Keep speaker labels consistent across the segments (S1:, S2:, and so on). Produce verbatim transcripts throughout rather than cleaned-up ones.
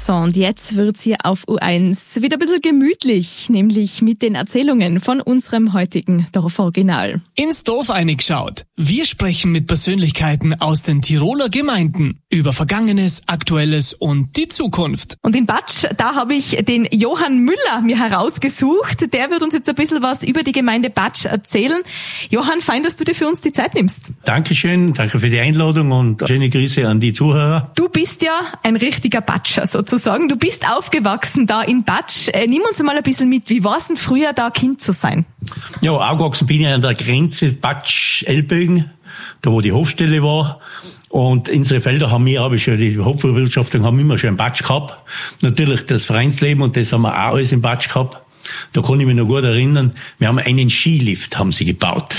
S1: So, und jetzt wird's hier auf U eins wieder ein bisschen gemütlich, nämlich mit den Erzählungen von unserem heutigen Dorforiginal.
S2: Ins Dorf eingeschaut. Wir sprechen mit Persönlichkeiten aus den Tiroler Gemeinden über Vergangenes, Aktuelles und die Zukunft.
S1: Und in Batsch, da habe ich den Johann Müller mir herausgesucht. Der wird uns jetzt ein bisschen was über die Gemeinde Batsch erzählen. Johann, fein, dass du dir für uns die Zeit nimmst.
S3: Dankeschön, danke für die Einladung und schöne Grüße an die Zuhörer.
S1: Du bist ja ein richtiger Batscher sozusagen. Du bist aufgewachsen da in Batsch. Äh, nimm uns mal ein bisschen mit. Wie war es denn früher, da Kind zu sein?
S3: Ja, aufgewachsen bin ich an der Grenze Batsch-Elbögen, da wo die Hofstelle war. Und unsere Felder haben wir, habe ich schon, die Hopfenbewirtschaftung haben immer schon einen Batsch gehabt. Natürlich das Vereinsleben und das haben wir auch alles im Batsch gehabt. Da kann ich mich noch gut erinnern. Wir haben einen Skilift, haben sie gebaut.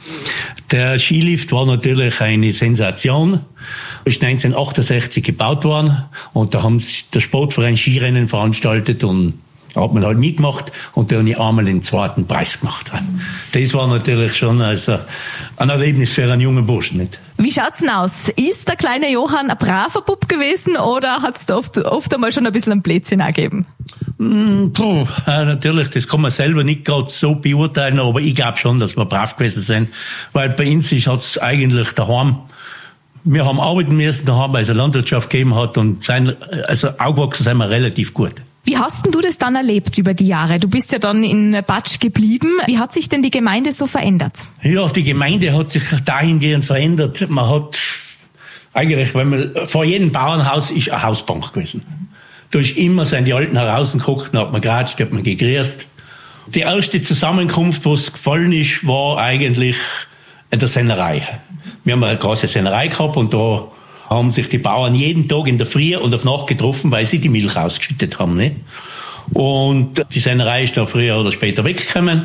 S3: Der Skilift war natürlich eine Sensation. Ist neunzehnhundertachtundsechzig gebaut worden und da haben sie der Sportverein Skirennen veranstaltet und da hat man halt mitgemacht und da habe ich einmal den zweiten Preis gemacht. Das war natürlich schon also ein Erlebnis für einen jungen Burschen. Nicht?
S1: Wie schaut's denn aus? Ist der kleine Johann ein braver Bub gewesen oder hat's da oft, oft einmal schon ein bisschen ein Blödsinn angegeben?
S3: Mm, puh, ja, natürlich, das kann man selber nicht gerade so beurteilen, aber ich glaube schon, dass wir brav gewesen sind, weil bei uns hat's eigentlich daheim, wir haben arbeiten müssen daheim, weil es eine Landwirtschaft gegeben hat und sein, also aufgewachsen sind wir relativ gut.
S1: Wie hast denn du das dann erlebt über die Jahre? Du bist ja dann in Batsch geblieben. Wie hat sich denn die Gemeinde so verändert?
S3: Ja, die Gemeinde hat sich dahingehend verändert. Man hat eigentlich, wenn man, vor jedem Bauernhaus ist eine Hausbank gewesen. Da ist immer, sind die Alten herausgeguckt, dann hat man geratscht, hat man gegrüßt. Die erste Zusammenkunft, was gefallen ist, war eigentlich in der Sennerei. Wir haben eine große Sennerei gehabt und da haben sich die Bauern jeden Tag in der Früh und auf Nacht getroffen, weil sie die Milch ausgeschüttet haben. Ne? Und die Sennerei ist dann früher oder später weggekommen.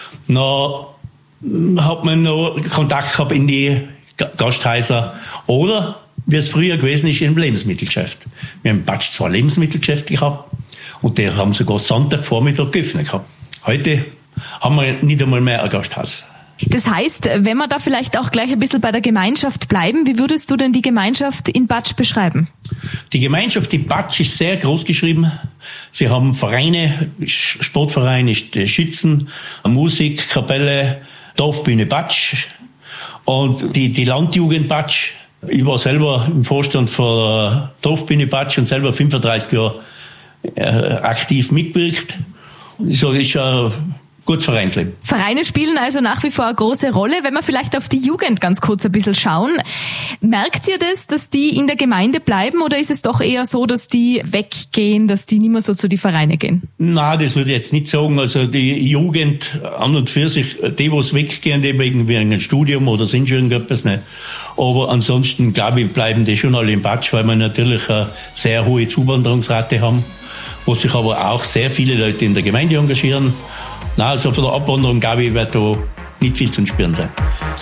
S3: Dann hat man noch Kontakt gehabt in die Gasthäuser oder, wie es früher gewesen ist, im Lebensmittelgeschäft. Wir haben in Batsch zwei Lebensmittelgeschäfte gehabt und die haben sogar Sonntagvormittag geöffnet gehabt. Heute haben wir nicht einmal mehr ein Gasthaus.
S1: Das heißt, wenn wir da vielleicht auch gleich ein bisschen bei der Gemeinschaft bleiben, wie würdest du denn die Gemeinschaft in Batsch beschreiben?
S3: Die Gemeinschaft in Batsch ist sehr groß geschrieben. Sie haben Vereine, Sportverein ist Schützen, Musik, Kapelle, Dorfbühne Batsch und die, die Landjugend Batsch. Ich war selber im Vorstand für Dorfbühne Batsch und selber fünfunddreißig Jahre äh, aktiv mitgewirkt. So ist ja gutes Vereinsleben.
S1: Vereine spielen also nach wie vor eine große Rolle. Wenn wir vielleicht auf die Jugend ganz kurz ein bisschen schauen, merkt ihr das, dass die in der Gemeinde bleiben oder ist es doch eher so, dass die weggehen, dass die nicht mehr so zu den Vereinen gehen?
S3: Nein, das würde ich jetzt nicht sagen. Also die Jugend an und für sich, die, die weggehen, die wegen ein Studium oder sind schon irgendetwas nicht. Aber ansonsten, glaube ich, bleiben die schon alle im Batsch, weil wir natürlich eine sehr hohe Zuwanderungsrate haben, wo sich aber auch sehr viele Leute in der Gemeinde engagieren. Nein, also von der Abwanderung, glaube ich, wird da nicht viel zu spüren sein.